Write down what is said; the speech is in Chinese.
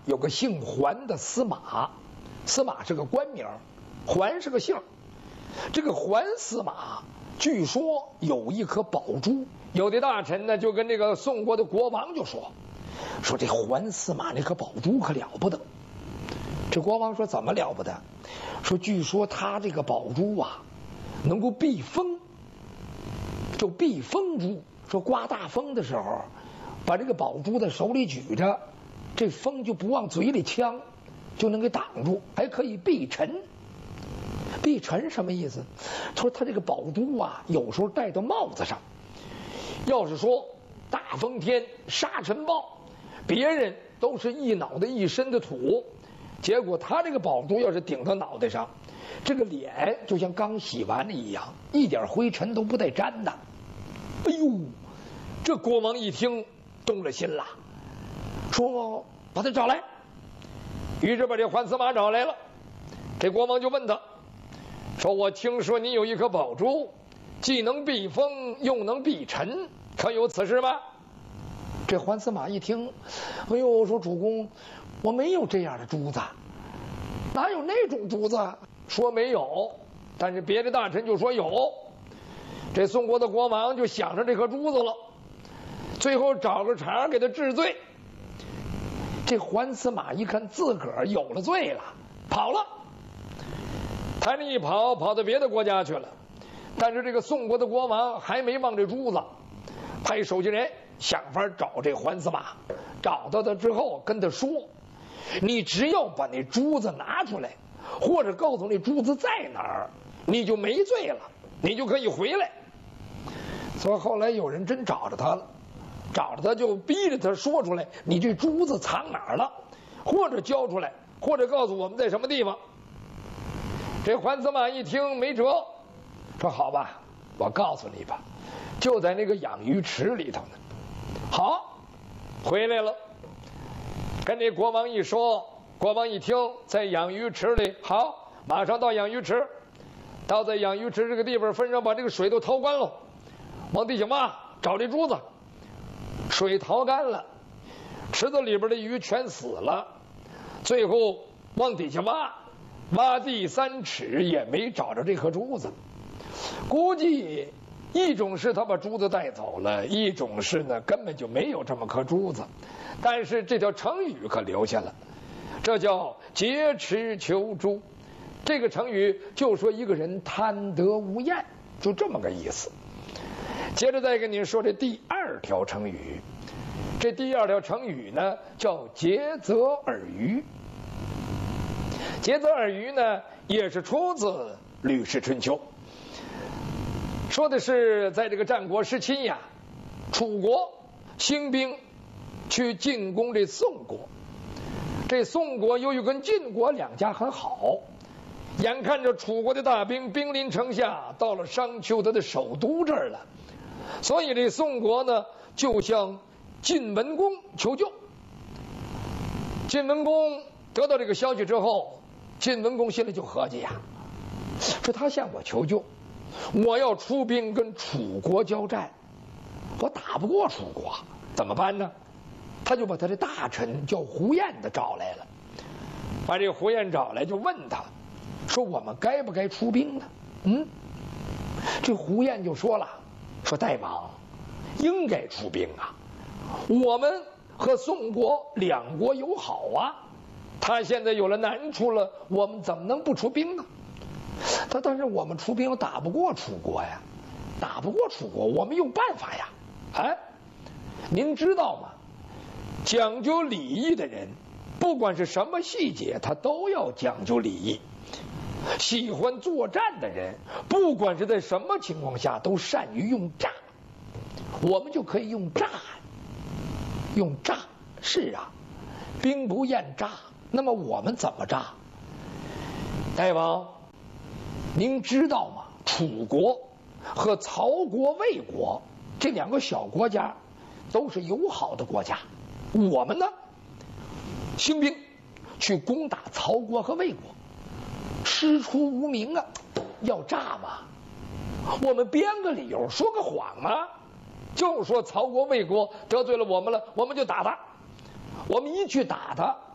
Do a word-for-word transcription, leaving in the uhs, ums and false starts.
有个姓桓的司马，司马是个官名，桓是个姓。这个桓司马据说有一颗宝珠，有的大臣呢就跟这个宋国的国王就说，说这桓司马那颗宝珠可了不得。这国王说怎么了不得？说据说他这个宝珠啊，能够避风，就避风珠。说刮大风的时候，把这个宝珠在手里举着，这风就不往嘴里呛，就能给挡住，还可以避尘。避尘什么意思？他说他这个宝珠啊，有时候戴到帽子上，要是说大风天沙尘暴，别人都是一脑袋一身的土，结果他这个宝珠要是顶到脑袋上，这个脸就像刚洗完了一样，一点灰尘都不带沾的。哎呦，这国王一听动了心了，说把他找来。于是把这桓司马找来了。这国王就问他说，我听说你有一颗宝珠，既能避风又能避尘，可有此事吗？这桓司马一听，哎呦，说主公，我没有这样的珠子，哪有那种珠子？说没有，但是别的大臣就说有。这宋国的国王就想着这颗珠子了，最后找个茬给他治罪。这桓司马一看自个儿有了罪了，跑了。他这一跑，跑到别的国家去了。但是这个宋国的国王还没忘这珠子，派手下人想法找这桓司马。找到他之后，跟他说：“你只要把那珠子拿出来，或者告诉那珠子在哪儿，你就没罪了，你就可以回来。”所以后来有人真找着他了，找着他就逼着他说出来，你这珠子藏哪儿了，或者交出来，或者告诉我们在什么地方。这桓司马一听没辙，说好吧，我告诉你吧，就在那个养鱼池里头呢。好，回来了，跟这国王一说，国王一听在养鱼池里，好，马上到养鱼池。到在养鱼池这个地方，分上把这个水都掏干了，往地下挖，找这珠子。水淘干了，池子里边的鱼全死了，最后往底下挖，挖地三尺也没找着这颗珠子。估计一种是他把珠子带走了，一种是呢根本就没有这么颗珠子。但是这条成语可留下了，这叫劫持求珠。这个成语就说一个人贪得无厌，就这么个意思。接着再跟您说这第二条成语，这第二条成语呢叫竭泽而渔。竭泽而渔呢也是出自《吕氏春秋》，说的是在这个战国时期呀，楚国兴兵去进攻这宋国，这宋国由于跟晋国两家很好，眼看着楚国的大兵兵临城下，到了商丘他的首都这儿了，所以这宋国呢就向晋文公求救。晋文公得到这个消息之后，晋文公心里就合计呀，说他向我求救，我要出兵跟楚国交战，我打不过楚国，怎么办呢？他就把他的大臣叫胡彦的找来了，把这个胡彦找来就问他说，我们该不该出兵呢？嗯，这胡彦就说了，说大王应该出兵啊，我们和宋国两国友好啊，他现在有了难处了，我们怎么能不出兵呢？他但是我们出兵打不过楚国呀，打不过楚国，我们有办法呀。哎，您知道吗？讲究礼仪的人，不管是什么细节，他都要讲究礼仪。喜欢作战的人，不管是在什么情况下，都善于用诈。我们就可以用诈，用诈。是啊，兵不厌诈。那么我们怎么诈？大王，您知道吗？楚国和曹国、魏国这两个小国家都是友好的国家，我们呢兴兵去攻打曹国和魏国，师出无名啊，要诈嘛，我们编个理由，说个谎啊，就说曹国、魏国得罪了我们了，我们就打他。我们一去打他，